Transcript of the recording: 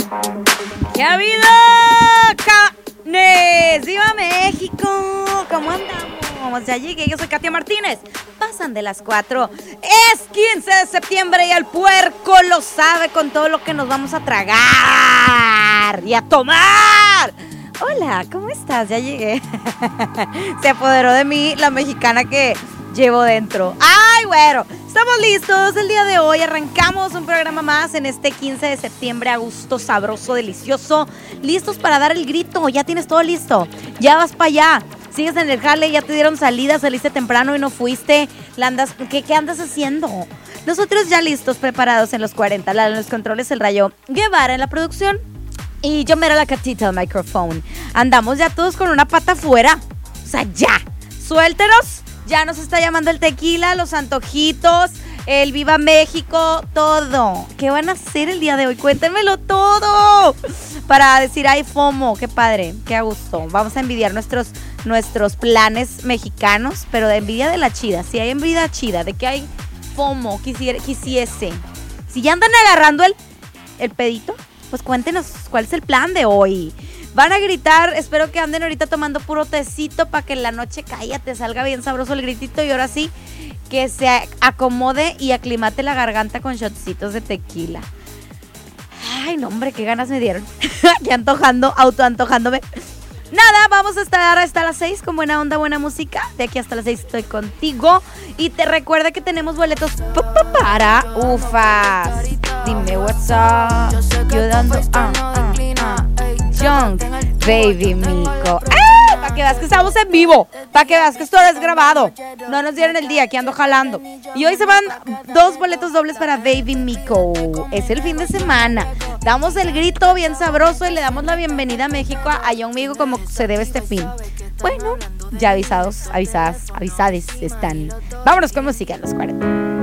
¿Qué ha habido, canes? ¡Viva México! ¿Cómo andamos? Ya llegué, yo soy Katia Martínez. Pasan de las 4. Es 15 de septiembre y el puerco lo sabe con todo lo que nos vamos a tragar y a tomar. Hola, ¿cómo estás? Ya llegué. Se apoderó de mí la mexicana que llevo dentro. ¡Ay, güero! Estamos listos el día de hoy. Arrancamos un programa más en este 15 de septiembre. A gusto, sabroso, delicioso. Listos para dar el grito. Ya tienes todo listo. Ya vas para allá. Sigues en el jale, ya te dieron salida, saliste temprano y no fuiste. ¿Qué andas haciendo? Nosotros ya listos, preparados en los 40. En los controles, el Rayo Guevara en la producción. Y yo mero la Catita al micrófono. Andamos ya todos con una pata afuera. O sea, ya. Suéltenos. Ya nos está llamando el tequila, los antojitos, el Viva México, todo. ¿Qué van a hacer el día de hoy? Cuéntenmelo todo. Para decir, ay, FOMO, qué padre, qué a gusto. Vamos a envidiar nuestros planes mexicanos, pero de envidia de la chida. Si hay envidia chida, de que hay FOMO, quisiese. Si ya andan agarrando el pedito, pues cuéntenos cuál es el plan de hoy. Van a gritar, espero que anden ahorita tomando puro tecito para que en la noche te salga bien sabroso el gritito y ahora sí, que se acomode y aclimate la garganta con shotcitos de tequila. Ay, no, hombre, qué ganas me dieron. Aquí autoantojándome. Nada, vamos a estar hasta las 6 con buena onda, buena música. De aquí hasta las 6 estoy contigo. Y te recuerda que tenemos boletos para ufas. Dime what's up. Yo dando Young, Baby Mico. Para que veas que estamos en vivo. Para que veas que esto es grabado. No nos dieron el día, aquí ando jalando. Y hoy se van 2 boletos dobles para Baby Mico. Es el fin de semana. Damos el grito bien sabroso y le damos la bienvenida a México a Young Mico como se debe este fin. Bueno, ya avisades están. Vámonos con música en los 40.